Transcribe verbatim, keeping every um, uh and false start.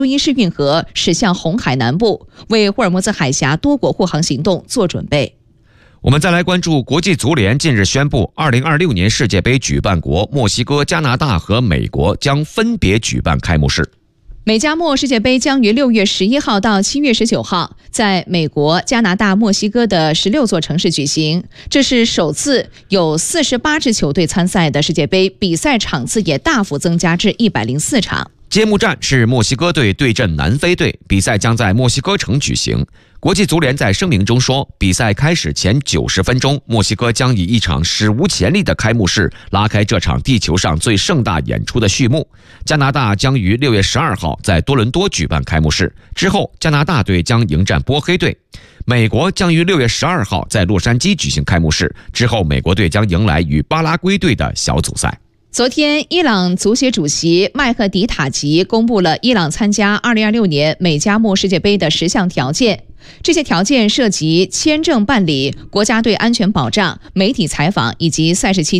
苏伊士运河驶向红海南部，为霍尔木兹海峡多国护航行动做准备。 我们再来关注国际足联近日宣布，二零二六年世界杯举办国墨西哥、加拿大和美国将分别举办开幕式。 美加墨世界杯将于六月十一号到七月十九号在美国、加拿大、墨西哥的十六座城市举行。这是首次有四十八支球队参赛的世界杯，比赛场次也大幅增加至一百零四场。 揭幕战是墨西哥队对阵南非队，比赛将在墨西哥城举行。国际足联在声明中说，比赛开始前九十分钟，墨西哥将以一场史无前例的开幕式拉开这场地球上最盛大演出的序幕。加拿大将于六月十二号在多伦多举办开幕式，之后加拿大队将迎战波黑队。美国将于六月十二号在洛杉矶举行开幕式，之后美国队将迎来与巴拉圭队的小组赛。 昨天，伊朗足协主席麦赫迪塔吉公布了伊朗参加二零二六年美加墨世界杯的十项条件。这些条件涉及签证办理、国家队安全保障、媒体采访以及赛事期